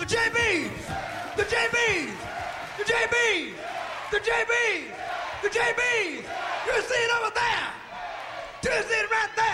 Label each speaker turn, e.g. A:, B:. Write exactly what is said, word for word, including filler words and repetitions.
A: J Bs, the J Bs, the J Bs, the J Bs, the J Bs. You see it over there. You see it right there.